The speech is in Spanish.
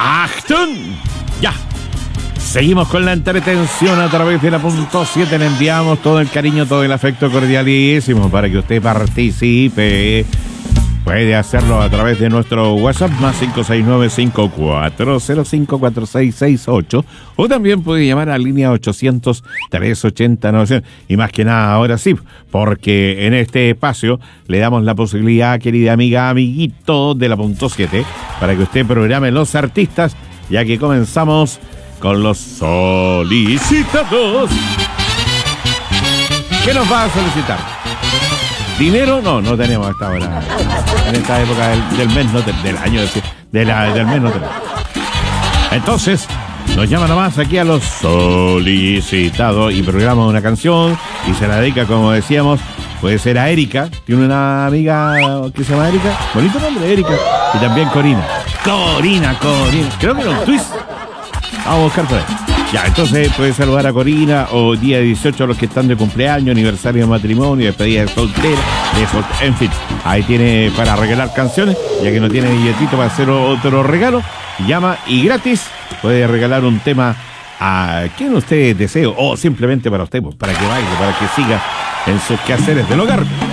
¡Achtung! ¡Ya! Seguimos con la entretención a través de la punto 7. Le enviamos todo el cariño, todo el afecto cordialísimo para que usted participe. Puede hacerlo a través de nuestro WhatsApp más 569-5405-4668 o también puede llamar a línea 800-380-900. Y más que nada, ahora sí, porque en este espacio le damos la posibilidad, querida amiga, amiguito de la punto 7, para que usted programe los artistas, ya que comenzamos con los solicitados. ¿Qué nos va a solicitar? ¿Dinero? No tenemos hasta ahora. En esta época del mes, del año, del mes no tenemos. Entonces, nos llama nomás aquí a los solicitados y programa una canción y se la dedica, como decíamos, puede ser a Erika. Tiene una amiga que se llama Erika. Bonito nombre, Erika. Y también Corina. Corina. Creo que era un twist. Vamos a buscar por ahí. Ya, entonces puede saludar a Corina o día 18 a los que están de cumpleaños, aniversario de matrimonio, despedida de soltera, en fin. Ahí tiene para regalar canciones, ya que no tiene billetito para hacer otro regalo. Llama y gratis puede regalar un tema a quien usted desee o simplemente para usted, para que baile, para que siga en sus quehaceres del hogar.